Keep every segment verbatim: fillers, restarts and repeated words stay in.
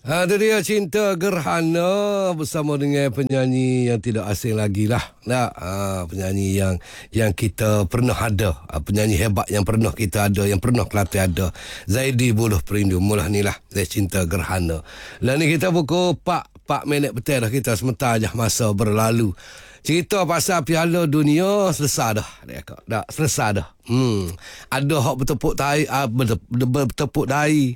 Ha, itu dia Cinta Gerhana bersama dengan penyanyi yang tidak asing lagi lah. Nah, ha, penyanyi yang yang kita pernah ada. Ha, penyanyi hebat yang pernah kita ada, yang pernah Kelantan ada. Zaidi Buluh Perindu. Mula ni lah, Cinta Gerhana. Lah ni kita pukul empat, empat minit betul dah kita sementara je masa berlalu. Cerita pasal Piala Dunia selesai dah. Dah selesai dah. Hmm. Ada hak bertepuk dahi, ah, bertepuk dahi.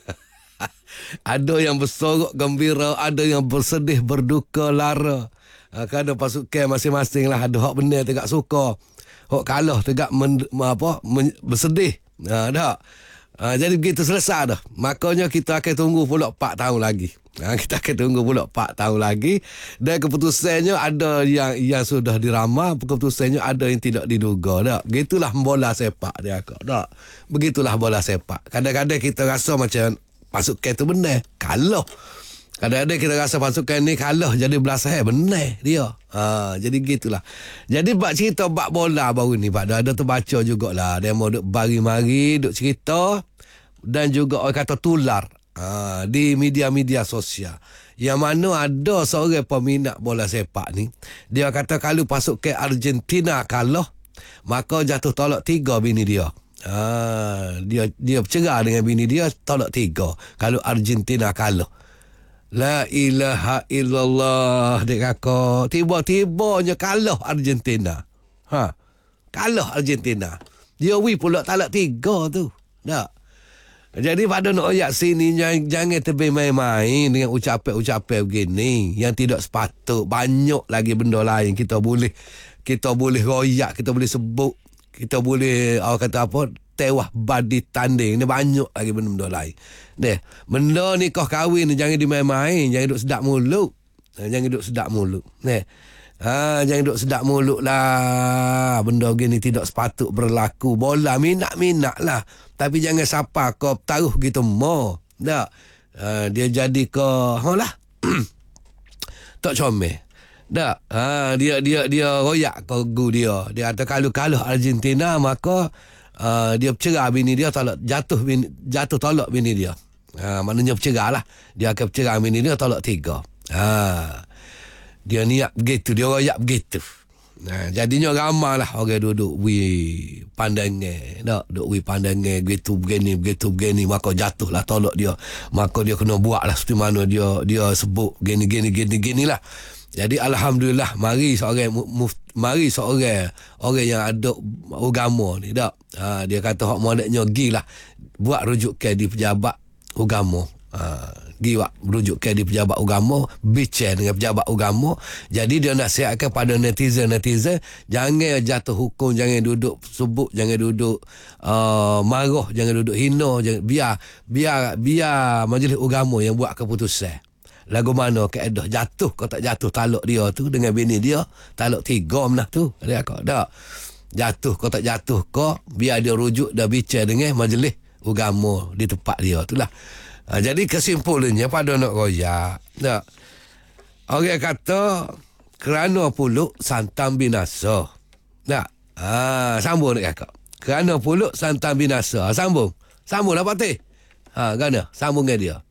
Ada yang bersorok gembira, ada yang bersedih berduka lara. Ha, kadang pasukan masing-masing lah ada hak benar tegak suka, hak kalah tegak men, apa men, bersedih. Ha, dah. Ha, jadi begitu selesai dah. Makanya kita akan tunggu pula empat tahun lagi. Ha, kita akan tunggu pula empat tahun lagi. Dan keputusannya ada yang yang sudah diramal, keputusannya ada yang tidak diduga. Dah. Begitulah bola sepak dia kak. Dah. Begitulah bola sepak. Kadang-kadang kita rasa macam pasukan tu benar, kalah. Kadang-kadang kita rasa pasukan ni kalah jadi belas hai, benar dia. Ha, jadi gitulah. Jadi bak cerita bak bola baru ni, Pak, ada terbaca jugalah. Dia mau duk bari-mari duk cerita dan juga orang kata tular ha, di media-media sosial. Yang mana ada seorang peminat bola sepak ni, dia kata kalau pasukan Argentina kalah, maka jatuh tolak tiga bini dia. Ah, dia dia bercerai dengan bini dia, tolak tiga kalau Argentina kalah. La ilaha illallah, dek kakak. Tiba-tibanya kalah Argentina. Ha. Kalah Argentina. Dia wi pula talak tiga tu. Tak. Jadi pada nak ayat sini jangan, jangan terbi main-main dengan ucapan-ucapan begini yang tidak sepatut. Banyak lagi benda lain kita boleh kita boleh royak, kita boleh sebut. Kita boleh, awak kata apa, tewah badi tanding. Ni banyak lagi benda-benda lain. Deh, benda nikah kahwin ni jangan dimain-main. Jangan duduk sedap mulut. Jangan duduk sedap mulut. Deh. Ha, jangan duduk sedap mulut lah. Benda gini tidak sepatut berlaku. Bola minat-minat lah. Tapi jangan siapa kau taruh gitu mo. Tak. Ha, dia jadi ke, ha lah. Tak comel. Tak, ha, dia dia dia royak ke gu dia. Dia kata kalau kalah Argentina maka uh, dia bercerai bini dia, tolak jatuh bini, jatuh tolak bini dia. Ha, maknanya bercerai lah. Dia akan bercerai bini dia, tolak tiga. Ha, dia niat begitu, dia royak begitu. Nah, jadinya ramai lah orang duduk wi pandangnya, tak, duduk wi pandangnya begitu begini begitu begini, maka jatuh lah tolak dia. Maka dia kena buat lah seperti mana dia dia sebut gini gini gini gini lah. Jadi alhamdulillah mari seorang muf, mari seorang orang yang ada agama ni tak. Ha, dia kata hak monaknya gilah buat rujukan di pejabat agama. Ha, gi buat rujukan di pejabat agama, bincang dengan pejabat agama. Jadi dia nasihatkan pada netizen-netizen jangan jatuh hukum, jangan duduk sebut, jangan duduk uh, marah, jangan duduk hina, jangan, biar biar biar majlis agama yang buat keputusan. Lagu mana keedah jatuh kau tak jatuh talak dia tu dengan bini dia, talak tiga menah tu. Dia kata tak. Jatuh kau tak jatuh kau, biar dia rujuk dah bincang dengan majlis agama di tempat dia tu lah. Ha, jadi kesimpulannya pada nak royak. Tak. Orang kata kerana puluk santam binasa. Tak. Ha, sambung nak kakak. Kerana puluk santam binasa. Ha, sambung. Sambung lah Patih. Ha, kerana sambung dengan dia.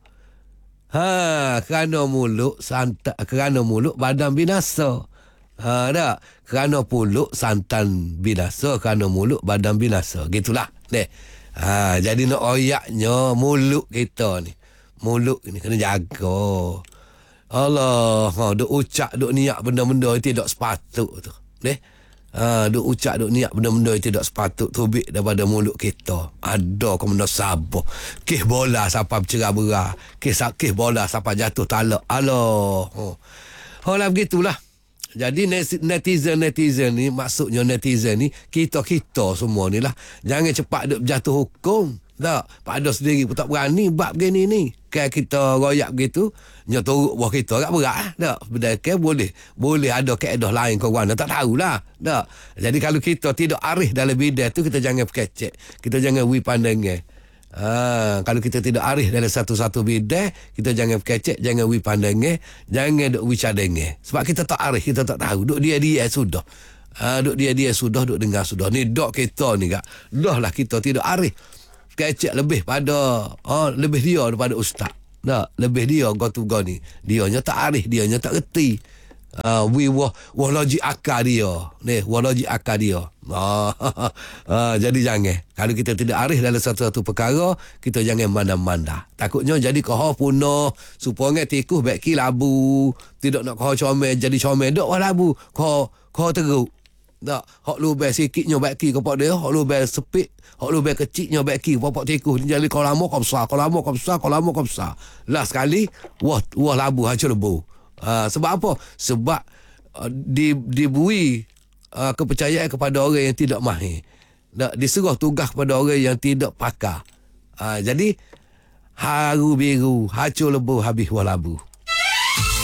Ha, kerana mulut santan, kerana mulut badan binasa. Ha, tak? Kerana puluk santan binasa, kerana mulut badan binasa. Gitulah. Deh. Ha, jadi nak oyaknya mulut kita ni. Mulut ni kena jaga. Allah, ha, duk ucap, duk niat benda-benda itu tidak sepatut tu. Deh. Ha, duk ucap, duk niat benda-benda itu tidak sepatut tubik daripada mulut kita. Ada kau benda sabar. Kis bola siapa bercerai berai. Kis, kis bola siapa jatuh talak. Allah. Oh. Oh lah begitulah. Jadi netizen-netizen ni, maksudnya netizen ni, kita-kita semua ni lah. Jangan cepat duk jatuh hukum. Tak. Pada sendiri pun tak berani bab begini ni. Kayak kita royak begitu, nya turut buah kita agak berat lah. Tak. Berdekatan boleh. Boleh ada kaedah lain kau warna. Tak tahulah. Tak. Jadi kalau kita tidak arif dalam bidang tu, kita jangan perkecek. Kita jangan wi pandangnya. Ha, kalau kita tidak arif dalam satu-satu bidang, kita jangan perkecek, jangan wi pandangnya, jangan duk wi cadangnya. Sebab kita tak arif, kita tak tahu. Duk dia-dia sudah. Ha, duk dia-dia sudah, duk dengar sudah. Ni dok kita ni kak. Dah lah kita tidak arif. Kecek lebih pada oh, lebih dia daripada ustaz. Tak, lebih dia kau tu kau ni. Dia nya tak arif, dia nya tak reti. Ah, uh, we wah wah logik akal dia. Ni, wah logik akal dia. Ah, ah, jadi jangan. Kalau kita tidak arif dalam satu-satu perkara, kita jangan mandang-mandang. Takutnya jadi kau punah, supaya tikus beki labu. Tidak nak kau comel jadi comel dok wah labu. Kau kau teruk. Tak, hak lu bel sikitnya beki kepada dia, hak lu bel sepit, hak lu bel kecilnya beki bapak tikus. Jadi kau lama kau besar, kau lama kau besar, kau lama kau besar. Last sekali, wah wah labu hancur lebu. Uh, sebab apa? Sebab uh, di, diberi uh, kepercayaan kepada orang yang tidak mahir. Tak, diserah tugas kepada orang yang tidak pakar. Uh, jadi, haru biru, hancur lebu, habis wah labu.